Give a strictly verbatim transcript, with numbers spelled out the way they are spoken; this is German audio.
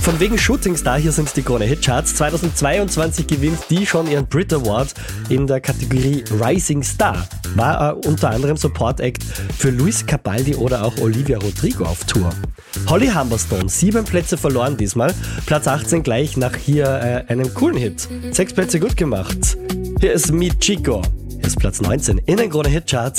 Von wegen Shooting Star, hier sind die Krone Hitcharts. zweitausendzweiundzwanzig gewinnt die schon ihren Brit Award in der Kategorie Rising Star. War er unter anderem Support Act für Luis Capaldi oder auch Olivia Rodrigo auf Tour. Holly Humberstone, sieben Plätze verloren diesmal. Platz achtzehn gleich nach hier äh, einem coolen Hit. Sechs Plätze gut gemacht. Hier ist Mi Chico. Hier ist Platz neunzehn in den Krone Hitcharts.